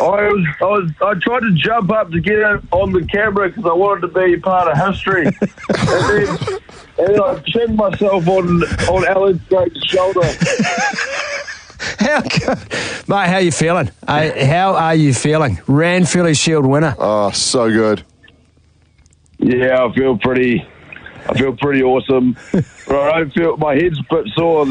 I tried to jump up to get it on the camera because I wanted to be part of history, and then I chinned myself on Alan Craig's shoulder. Mate, how you feeling? How are you feeling? Ranfurly Shield winner. Oh, so good. Yeah, I feel pretty awesome. But I don't feel my head's a bit sore.